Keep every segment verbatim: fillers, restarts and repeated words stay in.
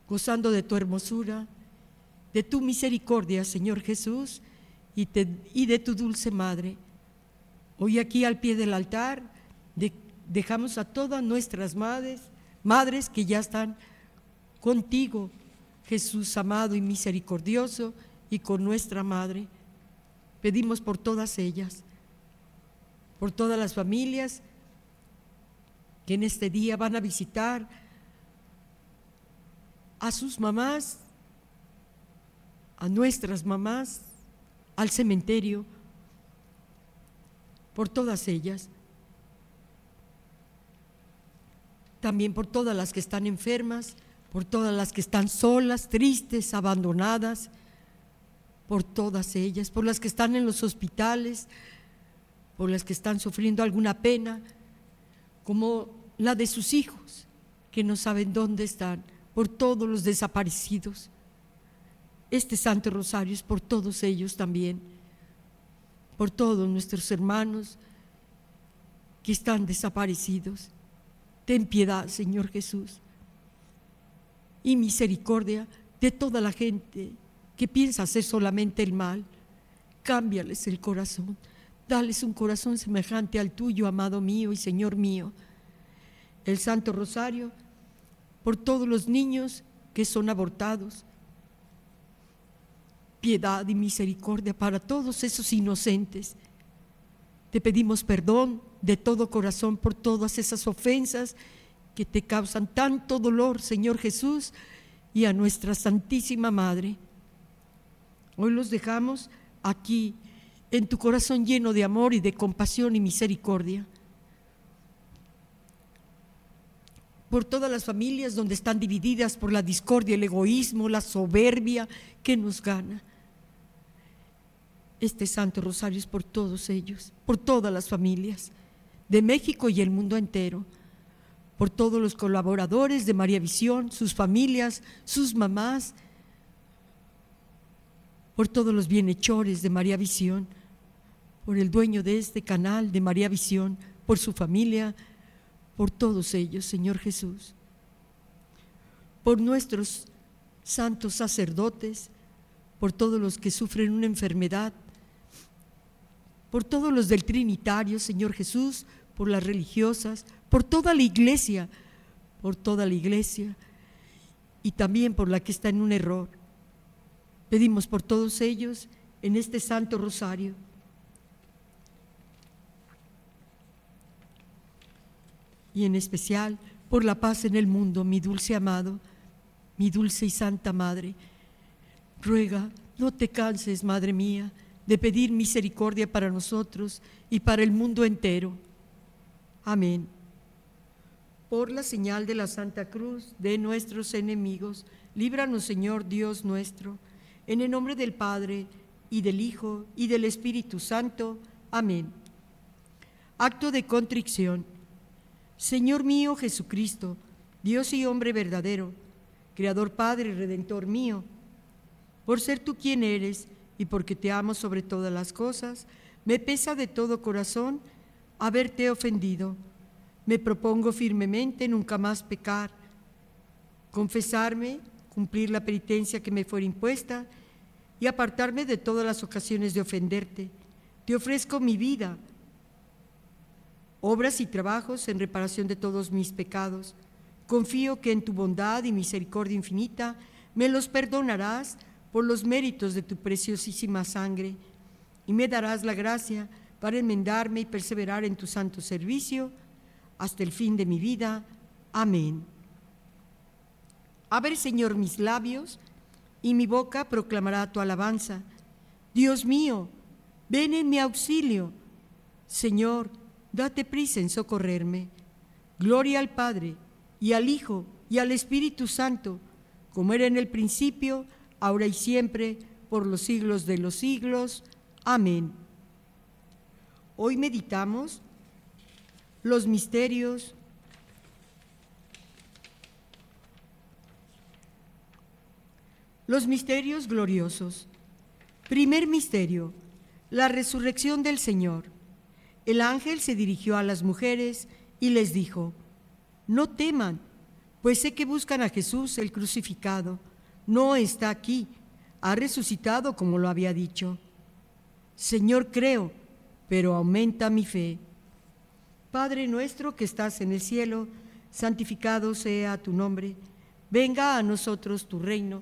gozando de tu hermosura, de tu misericordia, Señor Jesús, y, te, y de tu dulce Madre. Hoy aquí al pie del altar de, dejamos a todas nuestras madres, madres que ya están contigo, Jesús amado y misericordioso, y con nuestra Madre. Pedimos por todas ellas, por todas las familias que en este día van a visitar a sus mamás, a nuestras mamás, al cementerio, por todas ellas, también por todas las que están enfermas, por todas las que están solas, tristes, abandonadas, por todas ellas, por las que están en los hospitales, por las que están sufriendo alguna pena, como la de sus hijos, que no saben dónde están, por todos los desaparecidos. Este Santo Rosario es por todos ellos también, por todos nuestros hermanos que están desaparecidos. Ten piedad, Señor Jesús, y misericordia de toda la gente que piensa hacer solamente el mal. Cámbiales el corazón, dales un corazón semejante al tuyo, amado mío y Señor mío. El Santo Rosario por todos los niños que son abortados. Piedad y misericordia para todos esos inocentes. Te pedimos perdón de todo corazón por todas esas ofensas que te causan tanto dolor, Señor Jesús, y a nuestra Santísima Madre. Hoy los dejamos aquí, en tu corazón lleno de amor y de compasión y misericordia. Por todas las familias donde están divididas por la discordia, el egoísmo, la soberbia que nos gana. Este Santo Rosario es por todos ellos, por todas las familias de México y el mundo entero, por todos los colaboradores de María Visión, sus familias, sus mamás, por todos los bienhechores de María Visión, por el dueño de este canal de María Visión, por su familia, por todos ellos, Señor Jesús, por nuestros santos sacerdotes, por todos los que sufren una enfermedad, por todos los del Trinitario, Señor Jesús, por las religiosas, por toda la iglesia, por toda la iglesia, y también por la que está en un error. Pedimos por todos ellos en este Santo Rosario. Y en especial por la paz en el mundo, mi dulce amado, mi dulce y santa Madre. Ruega, no te canses, Madre mía, de pedir misericordia para nosotros y para el mundo entero. Amén. Por la señal de la Santa Cruz de nuestros enemigos, líbranos, Señor Dios nuestro, en el nombre del Padre, y del Hijo, y del Espíritu Santo. Amén. Acto de contrición. Señor mío Jesucristo, Dios y hombre verdadero, Creador, Padre y Redentor mío, por ser tú quien eres y porque te amo sobre todas las cosas, me pesa de todo corazón haberte ofendido. Me propongo firmemente nunca más pecar, confesarme, cumplir la penitencia que me fuera impuesta y apartarme de todas las ocasiones de ofenderte. Te ofrezco mi vida, obras y trabajos en reparación de todos mis pecados. Confío que en tu bondad y misericordia infinita me los perdonarás por los méritos de tu preciosísima sangre y me darás la gracia para enmendarme y perseverar en tu santo servicio hasta el fin de mi vida. Amén. Abre, Señor, mis labios y mi boca proclamará tu alabanza. Dios mío, ven en mi auxilio. Señor, date prisa en socorrerme. Gloria al Padre, y al Hijo, y al Espíritu Santo, como era en el principio, ahora y siempre, por los siglos de los siglos. Amén. Hoy meditamos los misterios Los misterios gloriosos. Primer misterio, la resurrección del Señor. El ángel se dirigió a las mujeres y les dijo: no teman, pues sé que buscan a Jesús el crucificado. No está aquí, ha resucitado como lo había dicho. Señor, creo, pero aumenta mi fe. Padre nuestro que estás en el cielo, santificado sea tu nombre. Venga a nosotros tu reino.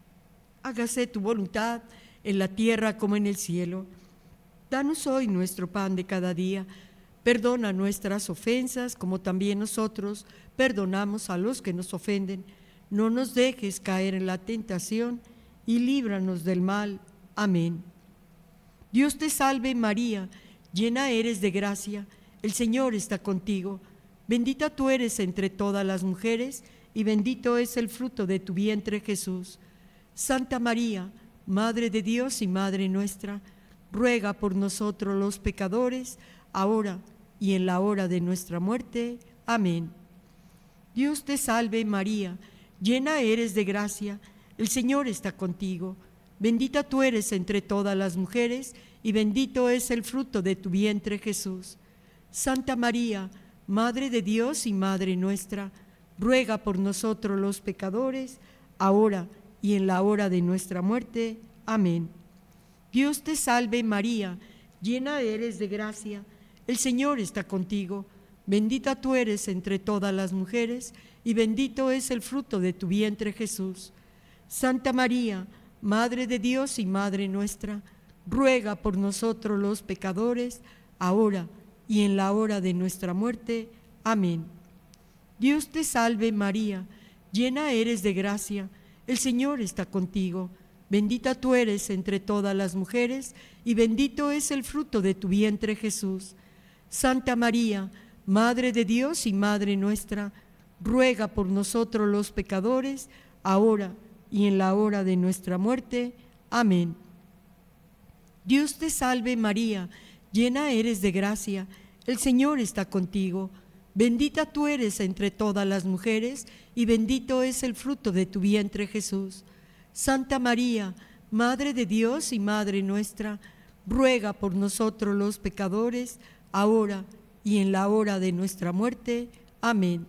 Hágase tu voluntad en la tierra como en el cielo. Danos hoy nuestro pan de cada día. Perdona nuestras ofensas como también nosotros perdonamos a los que nos ofenden. No nos dejes caer en la tentación y líbranos del mal. Amén. Dios te salve María, llena eres de gracia, el Señor está contigo. Bendita tú eres entre todas las mujeres y bendito es el fruto de tu vientre Jesús. Santa María, Madre de Dios y Madre nuestra, ruega por nosotros los pecadores, ahora y en la hora de nuestra muerte. Amén. Dios te salve María, llena eres de gracia, el Señor está contigo. Bendita tú eres entre todas las mujeres y bendito es el fruto de tu vientre Jesús. Santa María, Madre de Dios y Madre nuestra, ruega por nosotros los pecadores, ahora y en la hora de nuestra muerte. Amén. Dios te salve María, llena eres de gracia, el Señor está contigo. Bendita tú eres entre todas las mujeres y bendito es el fruto de tu vientre Jesús. Santa María, Madre de Dios y Madre nuestra, ruega por nosotros los pecadores, ahora y en la hora de nuestra muerte. Amén. Dios te salve María, llena eres de gracia, el Señor está contigo. Bendita tú eres entre todas las mujeres y bendito es el fruto de tu vientre Jesús. Santa María, Madre de Dios y Madre nuestra, ruega por nosotros los pecadores, ahora y en la hora de nuestra muerte. Amén. Dios te salve María, llena eres de gracia, el Señor está contigo. Bendita tú eres entre todas las mujeres y bendito es el fruto de tu vientre Jesús. Santa María, Madre de Dios y Madre nuestra, ruega por nosotros los pecadores, ahora y en la hora de nuestra muerte. Amén.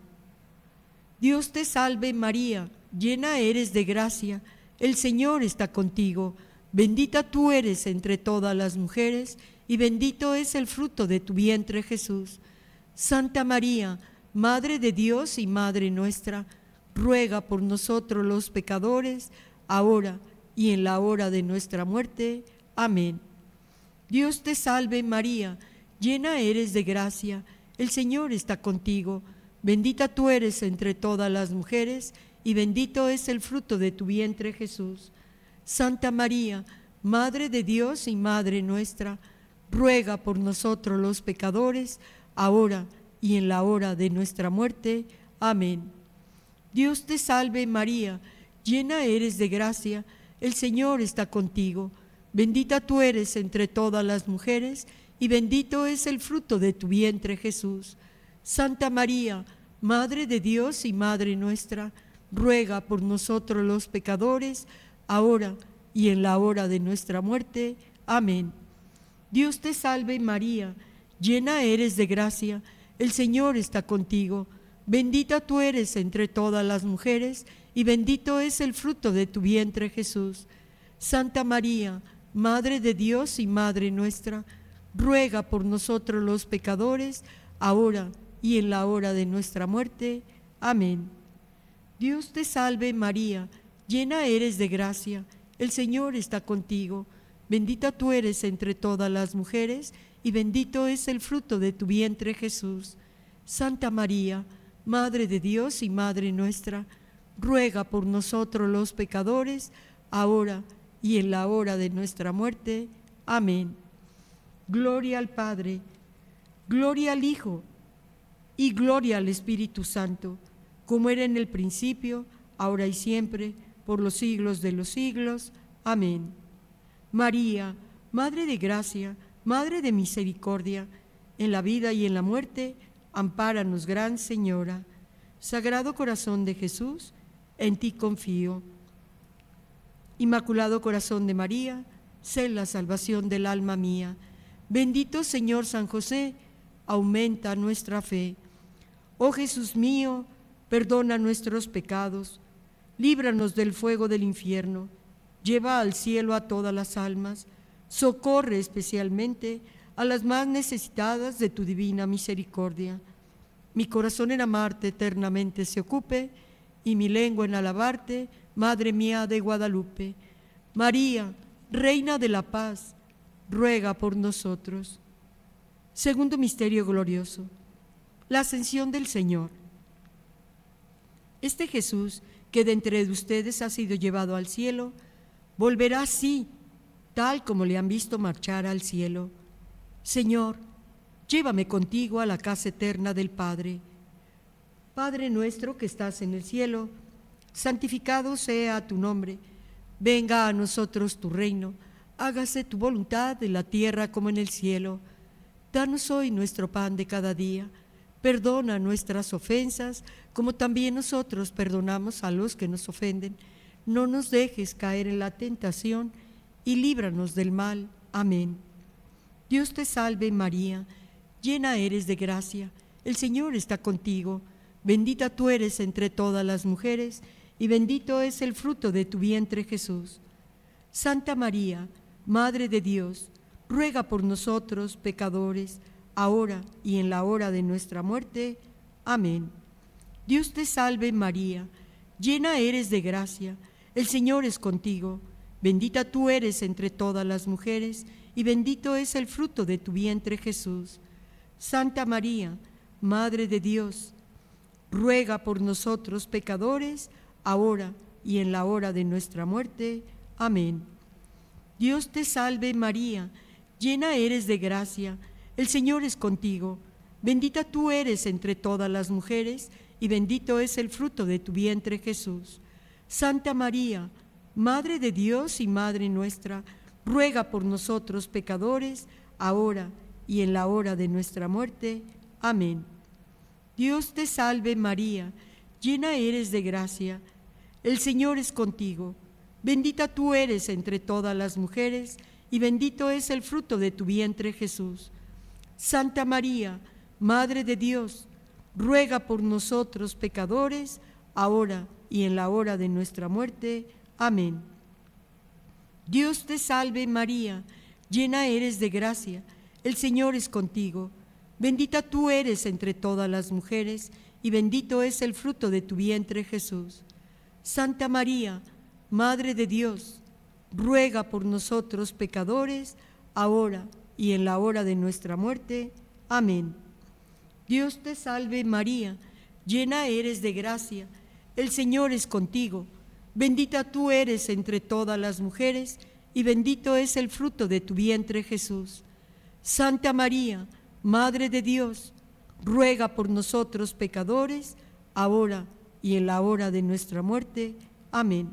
Dios te salve María, llena eres de gracia, el Señor está contigo. Bendita tú eres entre todas las mujeres y bendito es el fruto de tu vientre Jesús. Santa María, Madre de Dios y Madre nuestra, ruega por nosotros los pecadores, ahora y en la hora de nuestra muerte. Amén. Dios te salve María, llena eres de gracia, el Señor está contigo. Bendita tú eres entre todas las mujeres y bendito es el fruto de tu vientre Jesús. Santa María, Madre de Dios y Madre nuestra, ruega por nosotros los pecadores, ahora y en la hora de nuestra muerte. Amén. Dios te salve María, llena eres de gracia, el Señor está contigo. Bendita tú eres entre todas las mujeres y bendito es el fruto de tu vientre Jesús. Santa María, Madre de Dios y Madre nuestra, ruega por nosotros los pecadores, ahora y en la hora de nuestra muerte. Amén. Dios te salve María, llena eres de gracia, el Señor está contigo. Bendita tú eres entre todas las mujeres y bendito es el fruto de tu vientre Jesús. Santa María, Madre de Dios y Madre nuestra, ruega por nosotros los pecadores, ahora y en la hora de nuestra muerte. Amén. Dios te salve María, llena eres de gracia, el Señor está contigo. Bendita tú eres entre todas las mujeres y bendito es el fruto de tu vientre Jesús. Santa María, Madre de Dios y Madre nuestra, ruega por nosotros los pecadores, ahora y en la hora de nuestra muerte. Amén. Gloria al Padre, gloria al Hijo y gloria al Espíritu Santo, como era en el principio, ahora y siempre, por los siglos de los siglos. Amén. María, Madre de gracia, Madre de misericordia, en la vida y en la muerte, ampáranos, Gran Señora. Sagrado Corazón de Jesús, en ti confío. Inmaculado Corazón de María, sé la salvación del alma mía. Bendito Señor San José, aumenta nuestra fe. Oh Jesús mío, perdona nuestros pecados, líbranos del fuego del infierno, lleva al cielo a todas las almas, socorre especialmente a las más necesitadas de tu divina misericordia. Mi corazón en amarte eternamente se ocupe, y mi lengua en alabarte, Madre mía de Guadalupe. María, Reina de la Paz, ruega por nosotros. Segundo misterio glorioso, la ascensión del Señor. Este Jesús, que de entre ustedes ha sido llevado al cielo, volverá así, tal como le han visto marchar al cielo. Señor, llévame contigo a la casa eterna del Padre. Padre nuestro que estás en el cielo, santificado sea tu nombre. Venga a nosotros tu reino, hágase tu voluntad en la tierra como en el cielo. Danos hoy nuestro pan de cada día. Perdona nuestras ofensas, como también nosotros perdonamos a los que nos ofenden. No nos dejes caer en la tentación y líbranos del mal. Amén. Dios te salve María, llena eres de gracia, el Señor está contigo. Bendita tú eres entre todas las mujeres, y bendito es el fruto de tu vientre Jesús. Santa María, Madre de Dios, ruega por nosotros pecadores, ahora y en la hora de nuestra muerte. Amén. Dios te salve María, llena eres de gracia, el Señor es contigo. Bendita tú eres entre todas las mujeres, y bendito es el fruto de tu vientre Jesús. Santa María, Madre de Dios, ruega por nosotros pecadores, ahora y en la hora de nuestra muerte. Amén. Dios te salve María, llena eres de gracia, el Señor es contigo. Bendita tú eres entre todas las mujeres, y bendito es el fruto de tu vientre Jesús. Santa María, Madre de Dios y Madre nuestra, ruega por nosotros pecadores, ahora y en la hora de nuestra muerte. Amén. Dios te salve María, llena eres de gracia, el Señor es contigo. Bendita tú eres entre todas las mujeres, y bendito es el fruto de tu vientre Jesús. Santa María, Madre de Dios, ruega por nosotros pecadores, ahora y en la hora de nuestra muerte. Amén. Dios te salve María, llena eres de gracia, el Señor es contigo. Bendita tú eres entre todas las mujeres, y bendito es el fruto de tu vientre Jesús. Santa María, Madre de Dios, ruega por nosotros pecadores, ahora y en la hora de nuestra muerte. Amén. Dios te salve María, llena eres de gracia, el Señor es contigo. Bendita tú eres entre todas las mujeres, y bendito es el fruto de tu vientre Jesús. Santa María, Madre de Dios, ruega por nosotros pecadores, ahora y en la hora de nuestra muerte. Amén.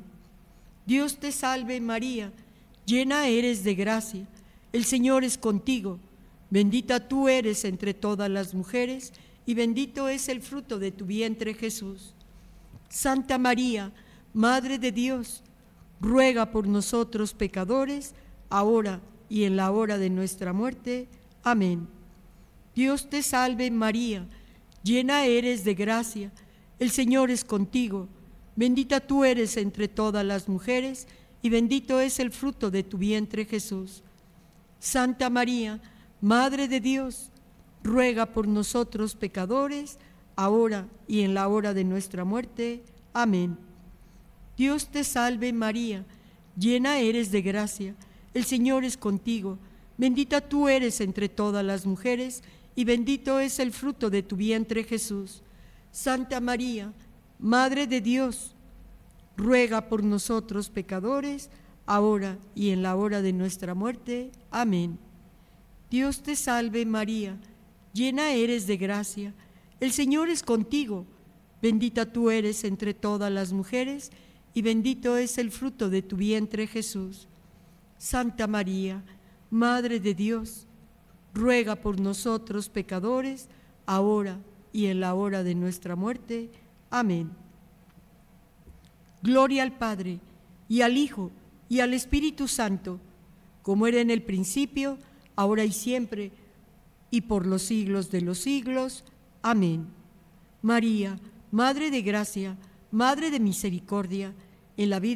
Dios te salve María, llena eres de gracia, el Señor es contigo. Bendita tú eres entre todas las mujeres, y bendito es el fruto de tu vientre Jesús. Santa María, Madre de Dios, ruega por nosotros pecadores, ahora y en la hora de nuestra muerte. Amén. Dios te salve María, llena eres de gracia, el Señor es contigo. Bendita tú eres entre todas las mujeres, y bendito es el fruto de tu vientre Jesús. Santa María, Madre de Dios, ruega por nosotros pecadores, ahora y en la hora de nuestra muerte. Amén. Dios te salve María, llena eres de gracia, el Señor es contigo. Bendita tú eres entre todas las mujeres, y bendito es el fruto de tu vientre Jesús. Santa María, Madre de Dios, ruega por nosotros pecadores, ahora y en la hora de nuestra muerte. Amén. Dios te salve María, llena eres de gracia, el Señor es contigo. Bendita tú eres entre todas las mujeres, y bendito es el fruto de tu vientre Jesús. Santa María, Madre de Dios, ruega por nosotros pecadores, ahora y en la hora de nuestra muerte. Amén. Gloria al Padre, y al Hijo, y al Espíritu Santo, como era en el principio, ahora y siempre, y por los siglos de los siglos. Amén. María, Madre de gracia, Madre de misericordia, en la vida